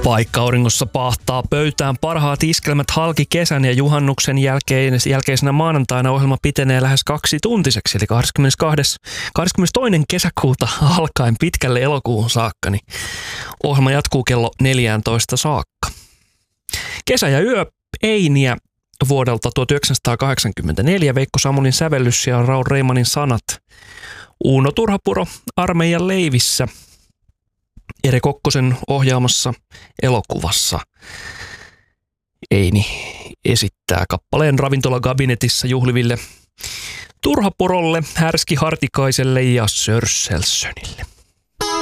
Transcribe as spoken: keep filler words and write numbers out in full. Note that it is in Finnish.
Vaikka auringossa pahtaa pöytään parhaat iskelmät halki kesän ja juhannuksen jälkeen, jälkeisenä maanantaina ohjelma pitenee lähes kaksi tuntiseksi, eli kahdeskymmenestoinen kesäkuuta alkaen pitkälle elokuuhun saakka, niin ohjelma jatkuu kello neljätoista saakka. Kesä ja yö Einiä vuodelta tuhatyhdeksänsataakahdeksankymmentäneljä, Veikko Samulin sävellys ja Raul Reimanin sanat. Uuno Turhapuro armeijan leivissä. Ere Kokkosen ohjaamassa elokuvassa. Eini esittää kappaleen ravintolakabinetissa juhliville Turhapurolle, Härski Hartikaiselle ja Sörsselsönille.